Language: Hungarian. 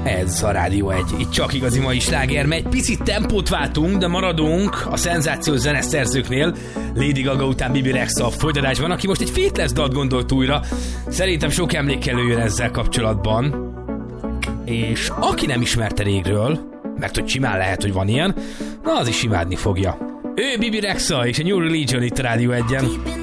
Ez a Rádió 1, itt csak igazi mai sláger, mert egy picit tempót váltunk, de maradunk a szenzációs zeneszerzőknél. Lady Gaga után Bibi Rexha a folytatásban, aki most egy Faithless dalt gondolt újra. Szerintem sok emlékkelő jön ezzel kapcsolatban. És aki nem ismerte régről, mert hogy simán lehet, hogy van ilyen, na az is imádni fogja. Ő Bibi Rexha és a New Religion itt a Rádió 1-en.